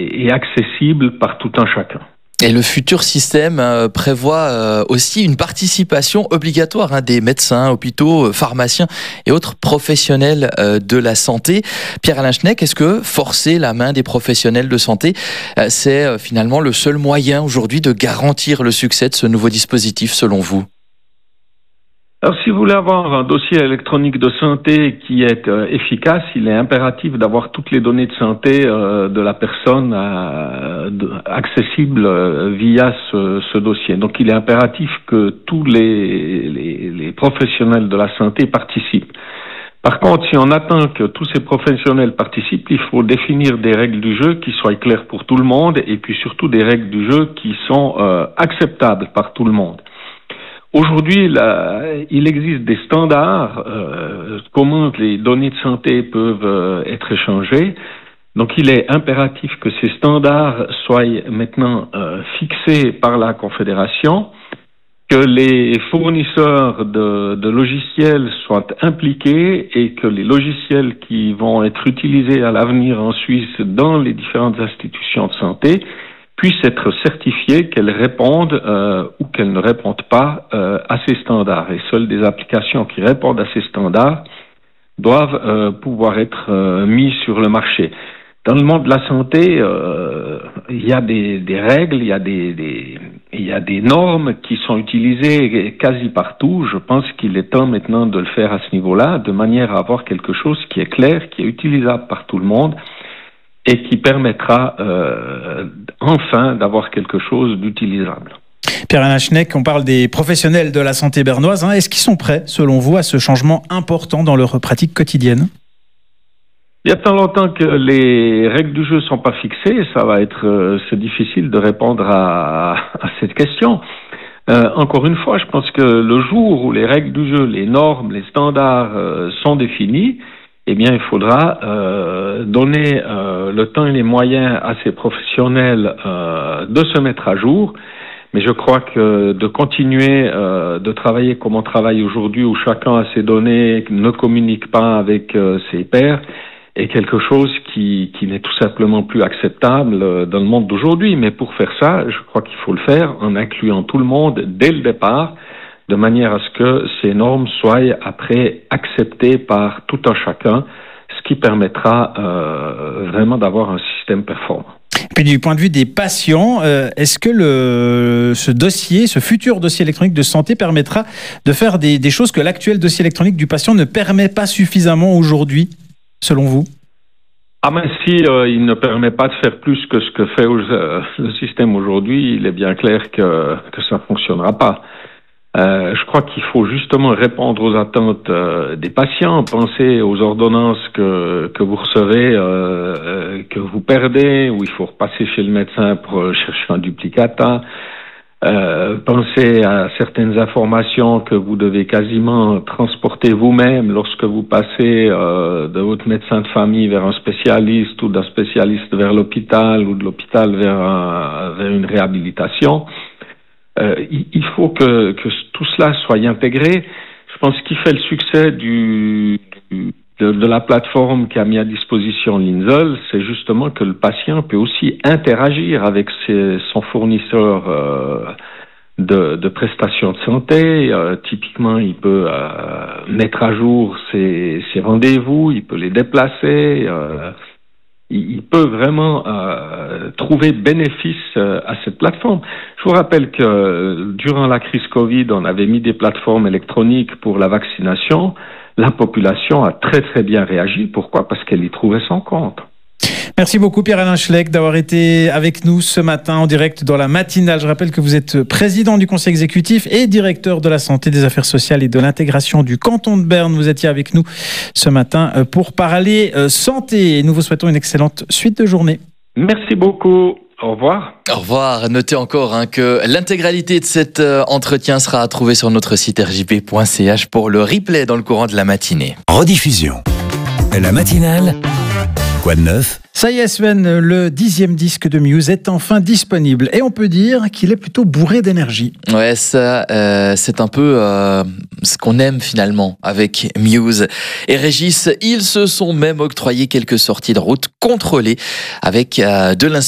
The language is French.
et accessible par tout un chacun. Et le futur système prévoit aussi une participation obligatoire des médecins, hôpitaux, pharmaciens et autres professionnels de la santé. Pierre-Alain Schneck, est-ce que forcer la main des professionnels de santé, c'est finalement le seul moyen aujourd'hui de garantir le succès de ce nouveau dispositif selon vous ? Alors, si vous voulez avoir un dossier électronique de santé qui est efficace, il est impératif d'avoir toutes les données de santé de la personne accessibles via ce dossier. Donc, il est impératif que tous les professionnels de la santé participent. Par contre, si on attend que tous ces professionnels participent, il faut définir des règles du jeu qui soient claires pour tout le monde et puis surtout des règles du jeu qui sont acceptables par tout le monde. Aujourd'hui, il existe des standards, comment les données de santé peuvent être échangées. Donc, il est impératif que ces standards soient maintenant fixés par la Confédération, que les fournisseurs de logiciels soient impliqués et que les logiciels qui vont être utilisés à l'avenir en Suisse dans les différentes institutions de santé puissent être certifiées qu'elles répondent ou qu'elles ne répondent pas à ces standards. Et seules des applications qui répondent à ces standards doivent pouvoir être mises sur le marché. Dans le monde de la santé, il y a des règles, il y a des normes qui sont utilisées quasi partout. Je pense qu'il est temps maintenant de le faire à ce niveau-là, de manière à avoir quelque chose qui est clair, qui est utilisable par tout le monde, et qui permettra enfin d'avoir quelque chose d'utilisable. Pierre-Alain Schneck, on parle des professionnels de la santé bernoise. Est-ce qu'ils sont prêts, selon vous, à ce changement important dans leur pratique quotidienne ? Il y a tant longtemps que les règles du jeu sont pas fixées, ça va être c'est difficile de répondre à cette question. Encore une fois, je pense que le jour où les règles du jeu, les normes, les standards sont définis, eh bien, il faudra donner le temps et les moyens à ces professionnels de se mettre à jour. Mais je crois que de continuer de travailler comme on travaille aujourd'hui, où chacun a ses données, ne communique pas avec ses pairs, est quelque chose qui n'est tout simplement plus acceptable dans le monde d'aujourd'hui. Mais pour faire ça, je crois qu'il faut le faire en incluant tout le monde dès le départ, de manière à ce que ces normes soient après acceptées par tout un chacun, ce qui permettra vraiment d'avoir un système performant. Puis du point de vue des patients, est-ce que ce futur dossier électronique de santé permettra de faire des choses que l'actuel dossier électronique du patient ne permet pas suffisamment aujourd'hui, selon vous ? Si il ne permet pas de faire plus que ce que fait le système aujourd'hui, il est bien clair que ça ne fonctionnera pas. Je crois qu'il faut justement répondre aux attentes des patients, penser aux ordonnances que vous recevez, que vous perdez, où il faut repasser chez le médecin pour chercher un duplicata, penser à certaines informations que vous devez quasiment transporter vous-même lorsque vous passez de votre médecin de famille vers un spécialiste ou d'un spécialiste vers l'hôpital ou de l'hôpital vers une réhabilitation. Il faut que tout cela soit intégré. Je pense qu'il fait le succès de la plateforme qui a mis à disposition l'INSOL, c'est justement que le patient peut aussi interagir avec son fournisseur de prestations de santé. Typiquement, il peut mettre à jour ses rendez-vous, il peut les déplacer. Il peut vraiment trouver bénéfice à cette plateforme. Je vous rappelle que durant la crise Covid, on avait mis des plateformes électroniques pour la vaccination. La population a très très bien réagi. Pourquoi ? Parce qu'elle y trouvait son compte. Merci beaucoup Pierre-Alain Schneck d'avoir été avec nous ce matin en direct dans la matinale. Je rappelle que vous êtes président du conseil exécutif et directeur de la santé, des affaires sociales et de l'intégration du canton de Berne. Vous étiez avec nous ce matin pour parler santé. Nous vous souhaitons une excellente suite de journée. Merci beaucoup. Au revoir. Au revoir. Notez encore que l'intégralité de cet entretien sera à trouver sur notre site rjp.ch pour le replay dans le courant de la matinée. Rediffusion. La matinale. Quoi de neuf ? Ça y est Sven, le 10e disque de Muse est enfin disponible et on peut dire qu'il est plutôt bourré d'énergie. Ouais, ça, c'est un peu ce qu'on aime finalement avec Muse. Et Régis, ils se sont même octroyés quelques sorties de route contrôlées avec de l'inspiration.